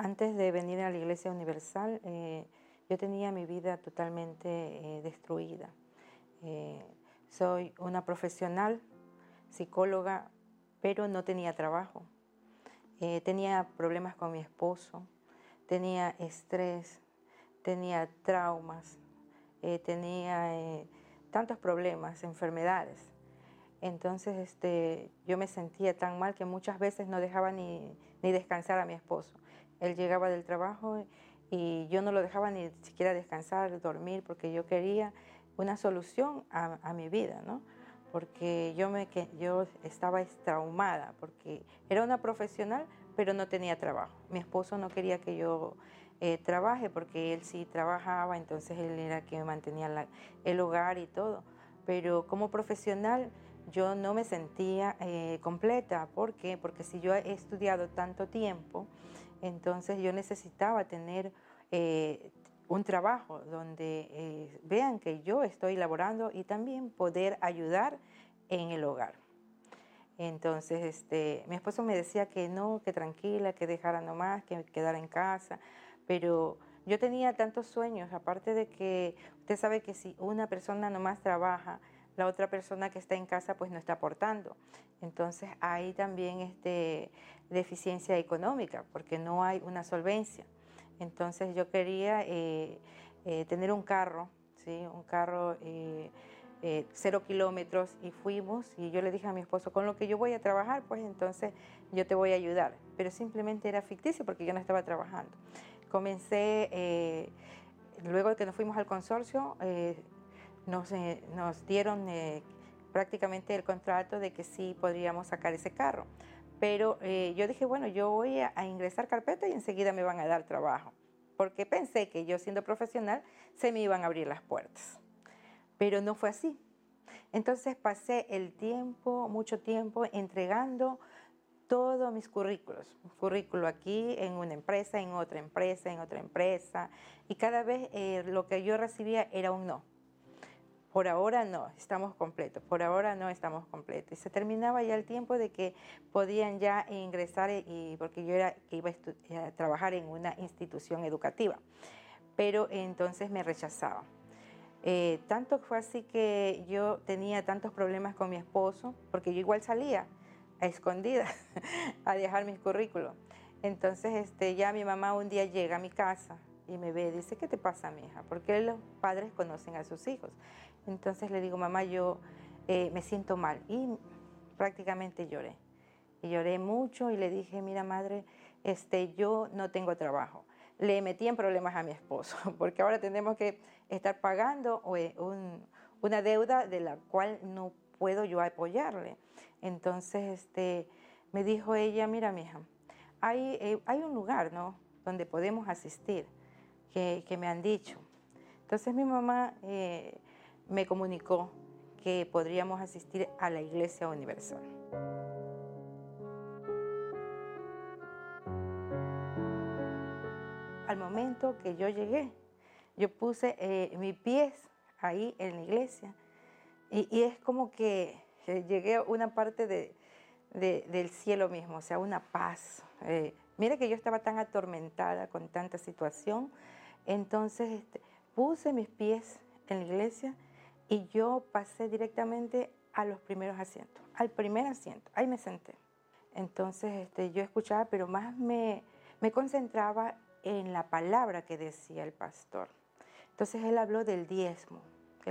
Antes de venir a la Iglesia Universal, yo tenía mi vida totalmente destruida. Eh, Soy una profesional, psicóloga, pero no tenía trabajo. Tenía problemas con mi esposo, tenía estrés, tenía traumas, tenía tantos problemas, enfermedades. Entonces yo me sentía tan mal que muchas veces no dejaba ni descansar a mi esposo. Él llegaba del trabajo y yo no lo dejaba ni siquiera descansar, dormir, porque yo quería una solución a mi vida, ¿no? Porque yo estaba traumada, porque era una profesional, pero no tenía trabajo. Mi esposo no quería que yo trabaje, porque él sí trabajaba, entonces él era quien mantenía el hogar y todo. Pero como profesional yo no me sentía completa. ¿Por qué? Porque si yo he estudiado tanto tiempo, entonces yo necesitaba tener un trabajo donde vean que yo estoy laborando y también poder ayudar en el hogar. Entonces mi esposo me decía que no, que tranquila, que dejara nomás, que me quedara en casa, pero yo tenía tantos sueños, aparte de que usted sabe que si una persona nomás trabaja, la otra persona que está en casa pues no está aportando. Entonces hay también deficiencia económica porque no hay una solvencia. Entonces yo quería tener un carro, ¿sí? Un carro 0 kilómetros, y fuimos y yo le dije a mi esposo, con lo que yo voy a trabajar pues entonces yo te voy a ayudar, pero simplemente era ficticio porque yo no estaba trabajando. Comencé, luego de que nos fuimos al consorcio, nos dieron prácticamente el contrato de que sí podríamos sacar ese carro. Pero yo dije, bueno, yo voy a ingresar carpeta y enseguida me van a dar trabajo. Porque pensé que yo siendo profesional se me iban a abrir las puertas. Pero no fue así. Entonces pasé el tiempo, mucho tiempo, entregando todos mis currículos. Un currículo aquí, en una empresa, en otra empresa, en otra empresa. Y cada vez lo que yo recibía era un no. Por ahora no, estamos completos, por ahora no estamos completos. Y se terminaba ya el tiempo de que podían ya ingresar, porque yo iba a trabajar en una institución educativa, pero entonces me rechazaba. Tanto fue así que yo tenía tantos problemas con mi esposo, porque yo igual salía a escondidas a dejar mis currículos. Entonces ya mi mamá un día llega a mi casa y me ve y dice, ¿qué te pasa, mija? Porque los padres conocen a sus hijos. Entonces le digo, mamá, yo me siento mal, y prácticamente lloré. Y lloré mucho y le dije, mira, madre, yo no tengo trabajo. Le metí en problemas a mi esposo, porque ahora tenemos que estar pagando una deuda de la cual no puedo yo apoyarle. Entonces me dijo ella, mira, mija, hay un lugar, ¿no?, donde podemos asistir, que me han dicho. Entonces mi mamá me comunicó que podríamos asistir a la Iglesia Universal. Al momento que yo llegué, yo puse mis pies ahí en la iglesia, y es como que llegué a una parte del cielo mismo, o sea, una paz. Mira que yo estaba tan atormentada con tanta situación, entonces puse mis pies en la iglesia y yo pasé directamente a los primeros asientos, al primer asiento, ahí me senté. Entonces yo escuchaba, pero más me concentraba en la palabra que decía el pastor. Entonces él habló del diezmo,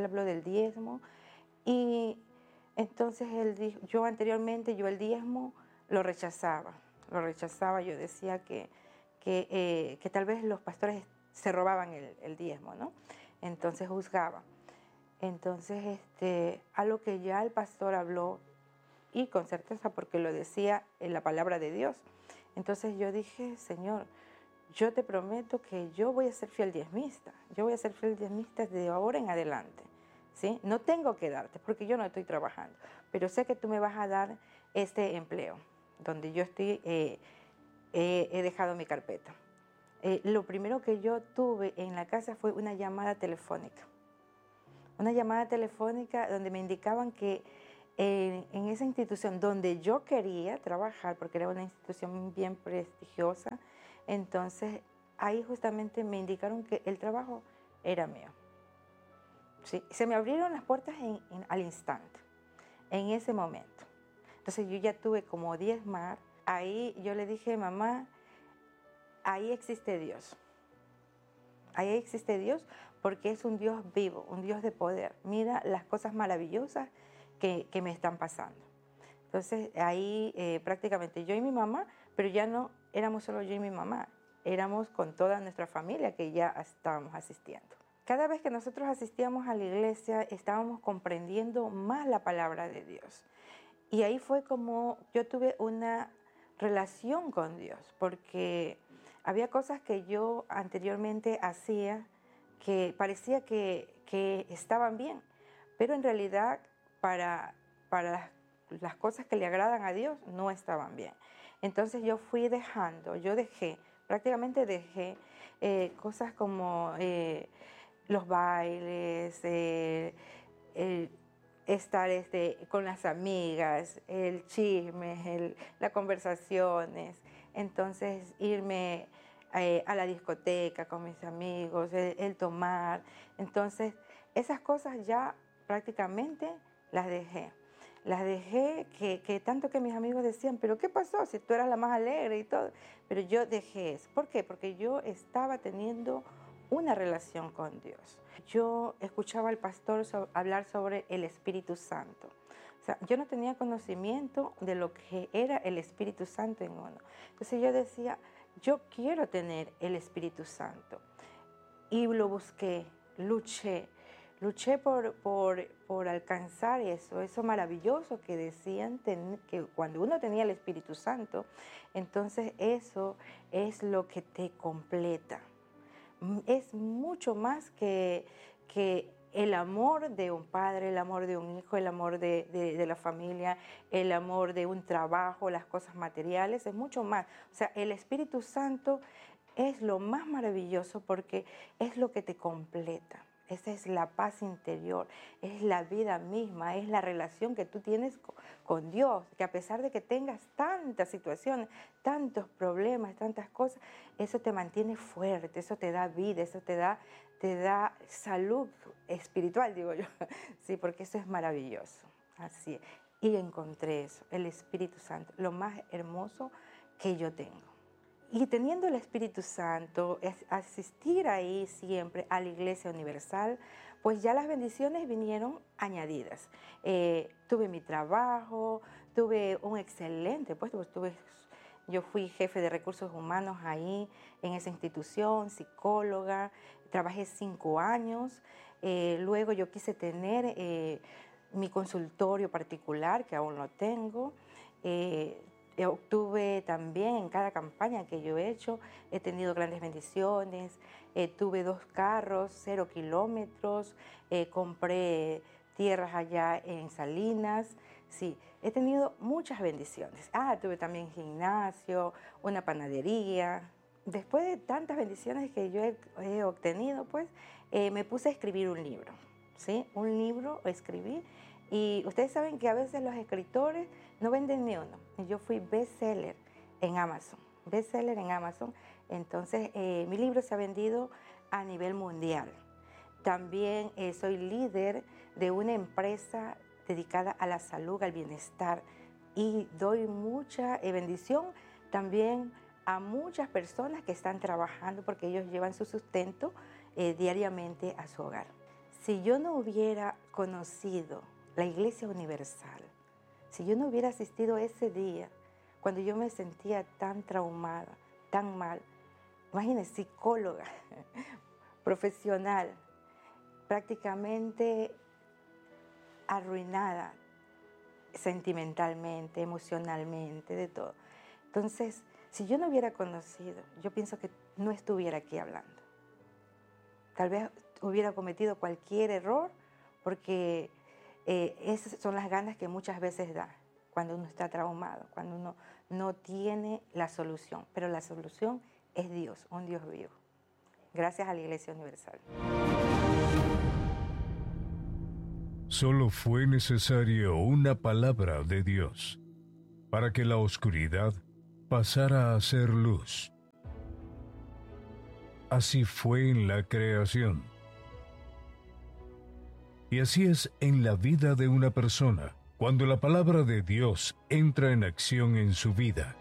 y entonces él dijo, yo anteriormente el diezmo lo rechazaba, yo decía que tal vez los pastores se robaban el diezmo, ¿no? Entonces juzgaba. Entonces a lo que ya el pastor habló, y con certeza porque lo decía en la palabra de Dios. Entonces yo dije, Señor, yo te prometo que yo voy a ser fiel diezmista. Yo voy a ser fiel diezmista de ahora en adelante, ¿sí? No tengo que darte porque yo no estoy trabajando, pero sé que tú me vas a dar este empleo donde yo he dejado mi carpeta. Lo primero que yo tuve en la casa fue una llamada telefónica. Una llamada telefónica donde me indicaban que en esa institución donde yo quería trabajar, porque era una institución bien prestigiosa, Entonces, ahí justamente me indicaron que el trabajo era mío. Sí, se me abrieron las puertas al instante, en ese momento. Entonces yo ya tuve como 10 más. Ahí yo le dije, mamá, ahí existe Dios. Ahí existe Dios porque es un Dios vivo, un Dios de poder. Mira las cosas maravillosas que me están pasando. Entonces ahí prácticamente yo y mi mamá, pero ya no éramos solo yo y mi mamá, éramos con toda nuestra familia que ya estábamos asistiendo. Cada vez que nosotros asistíamos a la iglesia, estábamos comprendiendo más la palabra de Dios. Y ahí fue como yo tuve una relación con Dios, porque había cosas que yo anteriormente hacía que parecía que estaban bien, pero en realidad para las cosas que le agradan a Dios no estaban bien. Entonces yo fui dejando, prácticamente dejé cosas como los bailes, estar con las amigas, el chisme, las conversaciones, entonces irme a la discoteca con mis amigos, el tomar. Entonces esas cosas ya prácticamente las dejé. Las dejé que tanto que mis amigos decían, pero ¿qué pasó? Si tú eras la más alegre y todo. Pero yo dejé eso. ¿Por qué? Porque yo estaba teniendo una relación con Dios. Yo escuchaba al pastor hablar sobre el Espíritu Santo. O sea, yo no tenía conocimiento de lo que era el Espíritu Santo en uno. Entonces yo decía, yo quiero tener el Espíritu Santo. Y lo busqué, luché por alcanzar eso maravilloso que decían que cuando uno tenía el Espíritu Santo, entonces eso es lo que te completa. Es mucho más que el amor de un padre, el amor de un hijo, el amor de la familia, el amor de un trabajo, las cosas materiales, es mucho más. O sea, el Espíritu Santo es lo más maravilloso porque es lo que te completa. Esa es la paz interior, es la vida misma, es la relación que tú tienes con Dios, que a pesar de que tengas tantas situaciones, tantos problemas, tantas cosas, eso te mantiene fuerte, eso te da vida, eso te da salud espiritual, digo yo, sí, porque eso es maravilloso, así es. Y encontré eso, el Espíritu Santo, lo más hermoso que yo tengo. Y teniendo el Espíritu Santo, asistir ahí siempre a la Iglesia Universal, pues ya las bendiciones vinieron añadidas. Tuve mi trabajo, tuve un excelente puesto, yo fui jefe de recursos humanos ahí en esa institución, psicóloga, trabajé 5 años. Luego yo quise tener mi consultorio particular, que aún lo tengo. Obtuve también en cada campaña que yo he hecho, he tenido grandes bendiciones, tuve 2 carros, 0 kilómetros, compré tierras allá en Salinas, sí, he tenido muchas bendiciones. Tuve también gimnasio, una panadería. Después de tantas bendiciones que yo he obtenido, pues me puse a escribir un libro, ¿sí? Un libro escribí. Y ustedes saben que a veces los escritores no venden ni uno. Yo fui bestseller en Amazon, Entonces, mi libro se ha vendido a nivel mundial. También soy líder de una empresa dedicada a la salud, al bienestar. Y doy mucha bendición también a muchas personas que están trabajando porque ellos llevan su sustento diariamente a su hogar. Si yo no hubiera conocido la Iglesia Universal, si yo no hubiera asistido ese día, cuando yo me sentía tan traumada, tan mal, imagínense, psicóloga, profesional, prácticamente arruinada sentimentalmente, emocionalmente, de todo. Entonces, si yo no hubiera conocido, yo pienso que no estuviera aquí hablando. Tal vez hubiera cometido cualquier error porque esas son las ganas que muchas veces da cuando uno está traumado, cuando uno no tiene la solución. Pero la solución es Dios, un Dios vivo. Gracias a la Iglesia Universal. Solo fue necesario una palabra de Dios para que la oscuridad pasara a ser luz. así fue en la creación. Y así es en la vida de una persona, cuando la palabra de Dios entra en acción en su vida.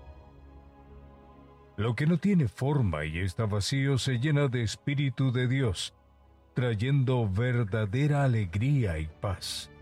Lo que no tiene forma y está vacío se llena de Espíritu de Dios, trayendo verdadera alegría y paz.